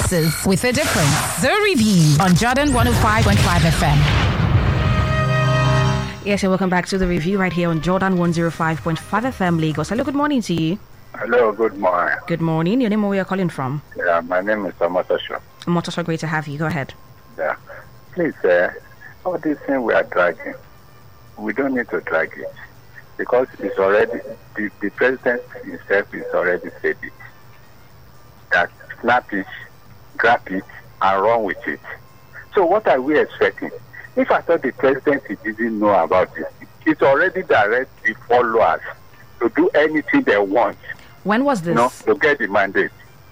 voices with a difference. The Review on Jordan 105.5 FM. Yes, and welcome back to The Review right here on Jordan 105.5 FM Lagos. Hello, good morning to you. Hello, good morning. Good morning. Your name and where you're calling from? Yeah, my name is Amotosho. Amotosho, great to have you. Go ahead. Yeah. Please, all these things we are dragging, we don't need to drag it. Because it's already, the president himself is already said it. That snap it, grab it, and run with it. So what are we expecting? If I thought the president didn't know about this, it's already direct the followers to do anything they want. When was this? To get the mandate.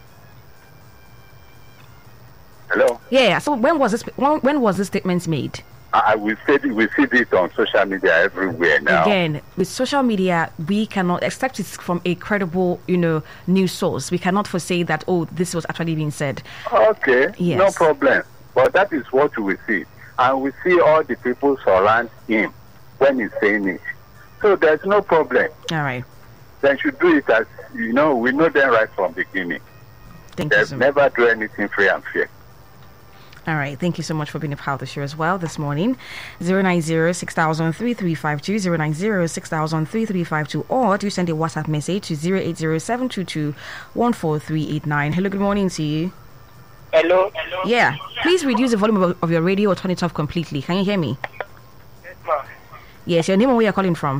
Hello? Yeah, so when was this statement made? We see this on social media everywhere now. Again, with social media, we cannot, except it's from a credible, news source, we cannot foresee that, this was actually being said. Okay, yes. No problem. But that is what we see. And we see all the people surround him when he's saying it. So there's no problem. All right. They should do it as, we know them right from the beginning. They've never do anything free and fair. All right. Thank you so much for being a part of the show as well this morning. 090-6000-3352, 090-6000-3352, or do send a WhatsApp message to 080-722-14389. Hello, good morning to you. Hello. Yeah. Please reduce the volume of your radio or turn it off completely. Can you hear me? Yes, ma'am. Yes, your name and where you're calling from.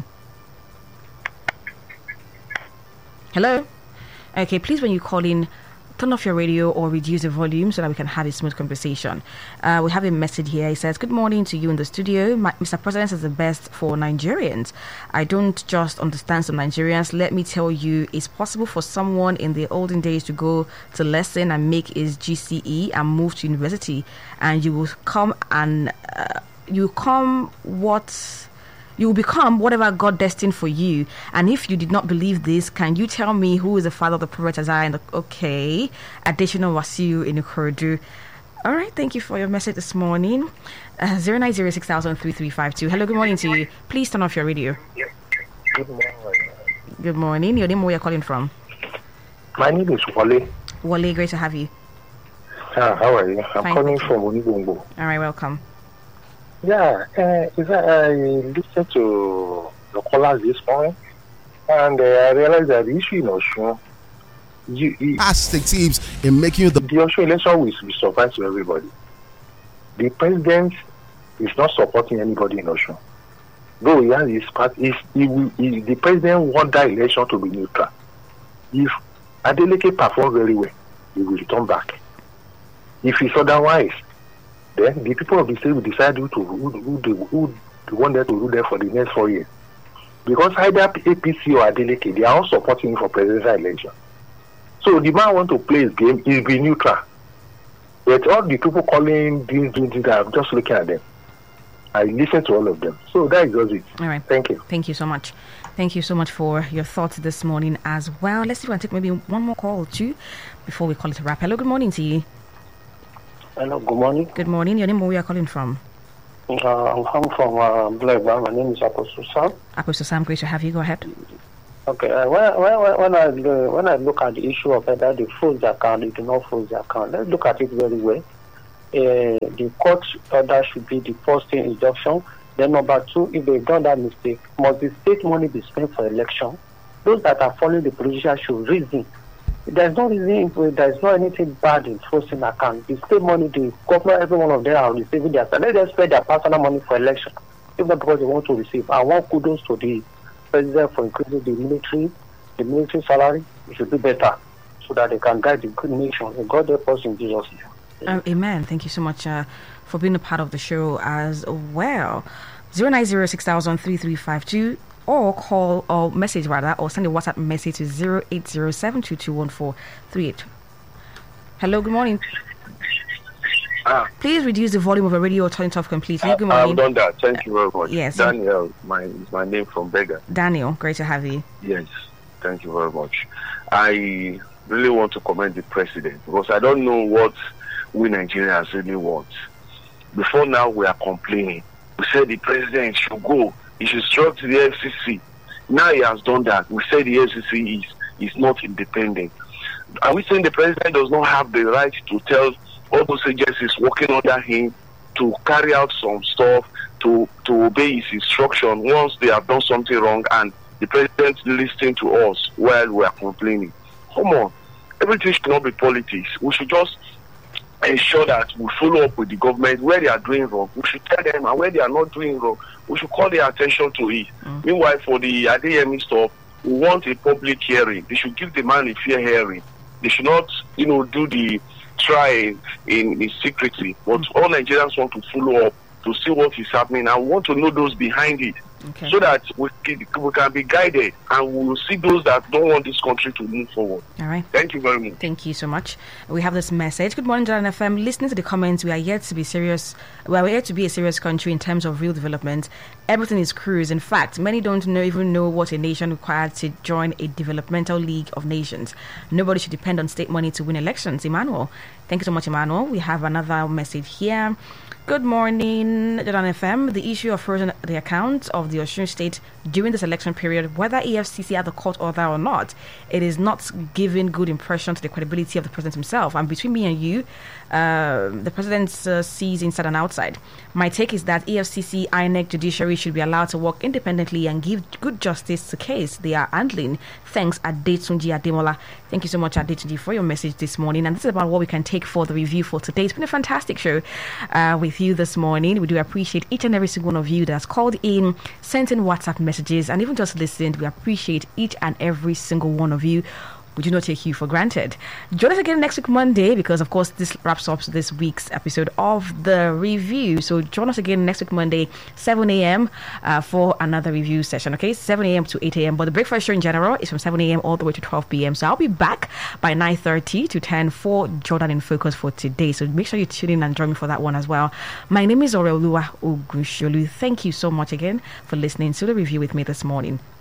Hello? Okay, please when you call in, turn off your radio or reduce the volume so that we can have a smooth conversation. We have a message here. It says, good morning to you in the studio. Mr. President is the best for Nigerians. I don't just understand some Nigerians. Let me tell you, it's possible for someone in the olden days to go to lesson and make his GCE and move to university, and you will become whatever God destined for you. And if you did not believe this, can you tell me who is the father of the prophet Isaiah? Okay, additional Wasiu in Ikorodu. All right, thank you for your message this morning. 090-6000-3352. Hello, good morning to you. Please turn off your radio. Good morning. Good morning. Your name, where you're calling from? My name is Wale. Wale, great to have you. How are you? I'm Fine, calling thank from Onibongo. All right, welcome. Yeah, I listened to the callers this morning, and I realized that the issue in Osun, fantastic teams in making the Osun election will be surprise to everybody. The president is not supporting anybody in Osun. Though he has his part, the president want that election to be neutral. If Adeleke performs very well, he will return back. If it's otherwise, then the people of the state will decide who they want them to rule there for the next 4 years. Because either APC or Adeleke, they are all supporting him for presidential election. So the man want to play his game, he'll be neutral. But all the people calling this, I'm just looking at them. I listen to all of them. So that is just it. All right. Thank you. Thank you so much. Thank you so much for your thoughts this morning as well. Let's see if we can take maybe one more call or two before we call it a wrap. Hello, good morning to you. Hello, good morning. Good morning. Your name, where you are calling from? I'm from Blackburn. My name is Apostle Sam. Apostle Sam, great to have you. Go ahead. Okay. When I look at the issue of whether they froze the account, they do not froze the account, let's look at it very well. The court order should be the first thing injunction. Then number two, if they've done that mistake, must the state money be spent for election? Those that are following the procedure should reason. There's no reason, there's not anything bad in forcing account. The state money, the government, every one of them are receiving their salary. Let them spend their personal money for election, if not because they want to receive. I want kudos to the president for increasing the military salary. It should be better so that they can guide the good nation. And God help us in Jesus' name. Amen. Thank you so much for being a part of the show as well. 090-6000-3352. Or call or message rather, or send a WhatsApp message to 080-722-1438. Hello, good morning. Please reduce the volume of the radio or turn it off completely. Good morning. I've done that. Thank you very much. Yes. Daniel, is my name from Bega. Daniel, great to have you. Yes, thank you very much. I really want to commend the president because I don't know what we Nigerians really want. Before now, we are complaining. We said the president should go. He should strike to the FCC. Now he has done that. We say the FCC is not independent. Are we saying the president does not have the right to tell all those agencies working under him to carry out some stuff, to obey his instruction once they have done something wrong, and the president listening to us while we are complaining? Come on. Everything should not be politics. We should just ensure that we follow up with the government where they are doing wrong. We should tell them, and where they are not doing wrong, we should call their attention to it. Meanwhile, for the Adeyemi stuff, we want a public hearing. They should give the man a fair hearing. They should not, do the trial in secrecy. But all Nigerians want to follow up to see what is happening and want to know those behind it. Okay. So that we can be guided, and we will see those that don't want this country to move forward. All right. Thank you very much. Thank you so much. We have this message. Good morning, Jordan FM. Listening to the comments, we are yet to be serious. Well, we're yet to be a serious country in terms of real development. Everything is cruise. In fact, many don't even know what a nation requires to join a developmental league of nations. Nobody should depend on state money to win elections. Emmanuel. Thank you so much, Emmanuel. We have another message here. Good morning, Jordan FM. The issue of frozen the account of the Osun State during this election period, whether EFCC had the court order or not, it is not giving good impression to the credibility of the president himself. And between me and you, the president sees inside and outside. My take is that EFCC, INEC, judiciary should be allowed to work independently and give good justice to the case they are handling. Thanks, Adetunji Ademola. Thank you so much, Adetunji, for your message this morning. And this is about what we can take for the review for today. It's been a fantastic show with you this morning. We do appreciate each and every single one of you that's called in, sent in WhatsApp messages, and even just listened. We appreciate each and every single one of you. We do not take you for granted. Join us again next week, Monday, because, of course, this wraps up this week's episode of The Review. So join us again next week, Monday, 7 a.m. For another review session, okay? 7 a.m. to 8 a.m. But the breakfast show in general is from 7 a.m. all the way to 12 p.m. So I'll be back by 9:30 to 10 for Jordan in Focus for today. So make sure you tune in and join me for that one as well. My name is Oreoluwa Ogunsholu. Thank you so much again for listening to The Review with me this morning.